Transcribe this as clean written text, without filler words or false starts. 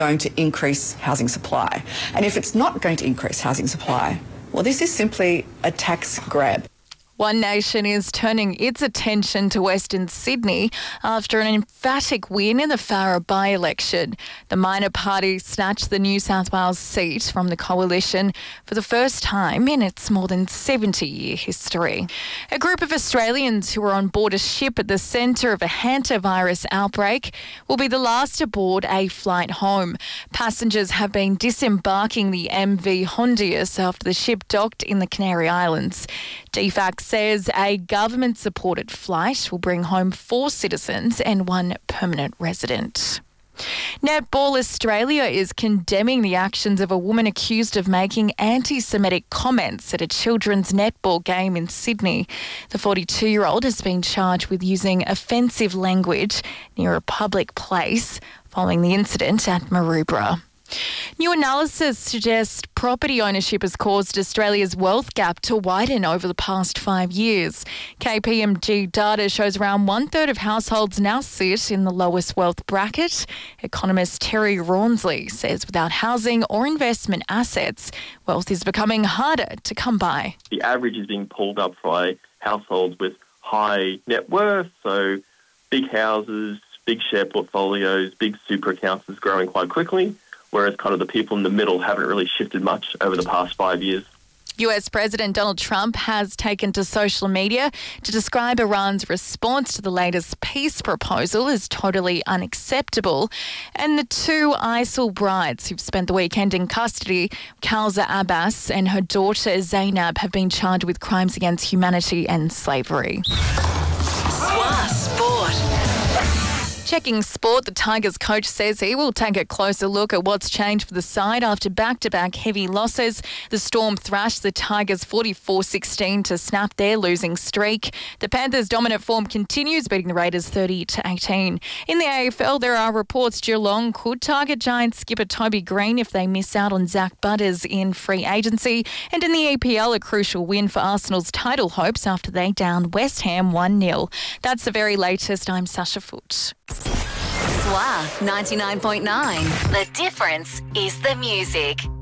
going to increase housing supply. And if it's not going to increase housing supply, well, this is simply a tax grab. One Nation is turning its attention to Western Sydney after an emphatic win in the Farrer by-election. The minor party snatched the New South Wales seat from the coalition for the first time in its more than 70-year history. A group of Australians who were on board a ship at the centre of a hantavirus outbreak will be the last aboard a flight home. Passengers have been disembarking the MV Hondius after the ship docked in the Canary Islands. DFAC says a government-supported flight will bring home 4 citizens and 1 permanent resident. Netball Australia is condemning the actions of a woman accused of making anti-Semitic comments at a children's netball game in Sydney. The 42-year-old has been charged with using offensive language near a public place following the incident at Maroubra. New analysis suggests property ownership has caused Australia's wealth gap to widen over the past 5 years. KPMG data shows around 1/3 of households now sit in the lowest wealth bracket. Economist Terry Rawnsley says without housing or investment assets, wealth is becoming harder to come by. The average is being pulled up by households with high net worth, so big houses, big share portfolios, big super accounts is growing quite quickly, whereas kind of the people in the middle haven't really shifted much over the past 5 years. US President Donald Trump has taken to social media to describe Iran's response to the latest peace proposal as totally unacceptable. And the 2 ISIL brides who've spent the weekend in custody, Khalsa Abbas and her daughter Zainab, have been charged with crimes against humanity and slavery. Sport. Checking sport, the Tigers coach says he will take a closer look at what's changed for the side after back-to-back heavy losses. The Storm thrashed the Tigers 44-16 to snap their losing streak. The Panthers' dominant form continues, beating the Raiders 30-18. In the AFL, there are reports Geelong could target Giants skipper Toby Green if they miss out on Zach Butters in free agency. And in the EPL, a crucial win for Arsenal's title hopes after they downed West Ham 1-0. That's the very latest. I'm Sasha Foote. SWA 99.9. The difference is the music.